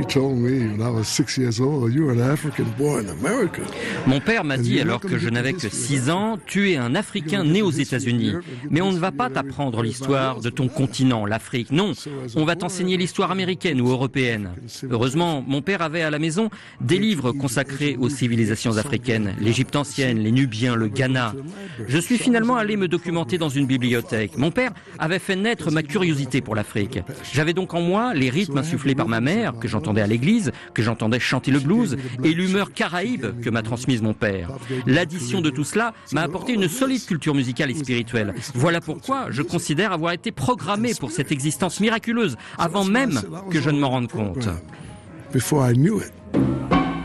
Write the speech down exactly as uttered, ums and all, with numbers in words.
Mon père m'a dit alors que je n'avais que six ans, tu es un Africain né aux États-Unis. Mais on ne va pas t'apprendre l'histoire de ton continent, l'Afrique. Non, on va t'enseigner l'histoire américaine ou européenne. Heureusement, mon père avait à la maison des livres consacrés aux civilisations africaines, l'Égypte ancienne, les Nubiens, le Ghana. Je suis finalement allé me documenter dans une bibliothèque. Mon père avait fait naître ma curiosité pour l'Afrique. J'avais donc en moi les rythmes insufflés par ma mère, que j'entendais à l'église, que j'entendais chanter le blues, et l'humeur caraïbe que m'a transmise mon père. L'addition de tout cela m'a apporté une solide culture musicale et spirituelle. Voilà pourquoi je considère avoir été programmé pour cette existence miraculeuse, avant même que je ne m'en rende compte. Before I knew it.